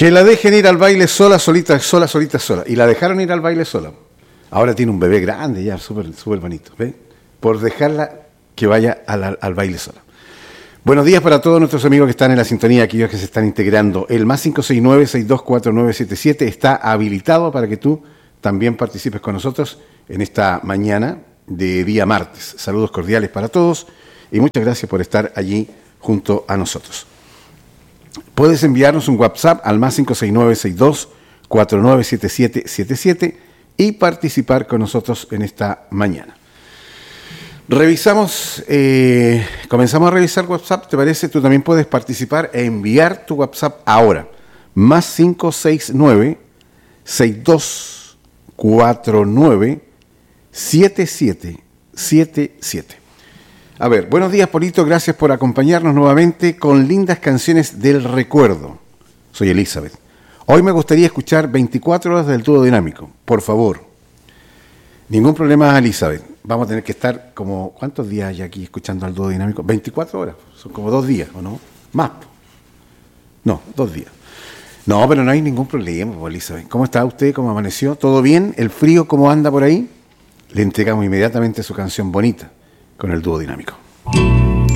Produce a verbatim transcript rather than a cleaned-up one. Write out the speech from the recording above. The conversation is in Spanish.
Que la dejen ir al baile sola, solita, sola, solita, sola. Y la dejaron ir al baile sola. Ahora tiene un bebé grande ya, súper súper bonito. ¿Ve? Por dejarla que vaya al, al baile sola. Buenos días para todos nuestros amigos que están en la sintonía, aquellos que se están integrando. El más cinco seis nueve, seis dos cuatro nueve siete siete está habilitado para que tú también participes con nosotros en esta mañana de día martes. Saludos cordiales para todos y muchas gracias por estar allí junto a nosotros. Puedes enviarnos un WhatsApp al más cinco seis nueve, seis dos cuatro nueve siete siete siete siete y participar con nosotros en esta mañana. Revisamos, eh, comenzamos a revisar WhatsApp, ¿te parece? Tú también puedes participar e enviar tu WhatsApp ahora. Más cinco seis nueve, seis dos cuatro nueve siete siete siete siete. A ver, buenos días, Polito, gracias por acompañarnos nuevamente con lindas canciones del recuerdo. Soy Elizabeth. Hoy me gustaría escuchar veinticuatro horas del dúo dinámico, por favor. Ningún problema, Elizabeth. Vamos a tener que estar como, ¿cuántos días hay aquí escuchando al dúo dinámico? veinticuatro horas, son como dos días, ¿o no? Más. No, dos días. No, pero no hay ningún problema, Elizabeth. ¿Cómo está usted? ¿Cómo amaneció? ¿Todo bien? ¿El frío cómo anda por ahí? Le entregamos inmediatamente su canción bonita con el dúo dinámico.